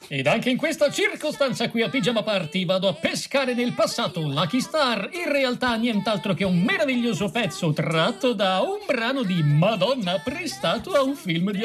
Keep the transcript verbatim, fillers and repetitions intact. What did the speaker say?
Ed anche in questa circostanza qui a Pigiama Party vado a pescare nel passato Lucky Star, in realtà nient'altro che un meraviglioso pezzo tratto da un brano di Madonna prestato a un film di